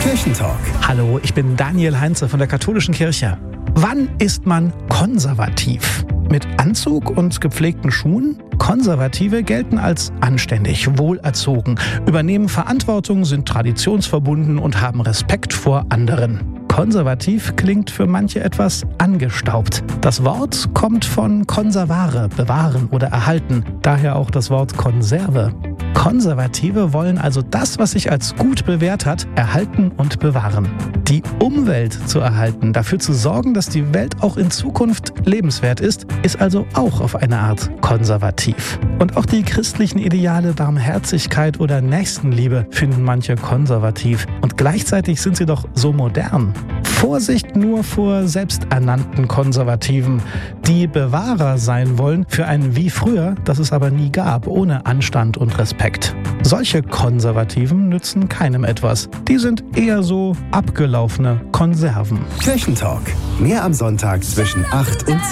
Kirchentalk. Hallo, ich bin Daniel Heinze von der Katholischen Kirche. Wann ist man konservativ? Mit Anzug und gepflegten Schuhen? Konservative gelten als anständig, wohlerzogen, übernehmen Verantwortung, sind traditionsverbunden und haben Respekt vor anderen. Konservativ klingt für manche etwas angestaubt. Das Wort kommt von conservare, bewahren oder erhalten, daher auch das Wort Konserve. Konservative wollen also das, was sich als gut bewährt hat, erhalten und bewahren. Die Umwelt zu erhalten, dafür zu sorgen, dass die Welt auch in Zukunft lebenswert ist also auch auf eine Art konservativ. Und auch die christlichen Ideale Barmherzigkeit oder Nächstenliebe finden manche konservativ. Und gleichzeitig sind sie doch so modern. Vorsicht nur vor selbsternannten Konservativen, die Bewahrer sein wollen für ein Wie früher, das es aber nie gab, ohne Anstand und Respekt. Solche Konservativen nützen keinem etwas. Die sind eher so abgelaufene Konserven. Kirchentalk. Mehr am Sonntag zwischen 8 und 10.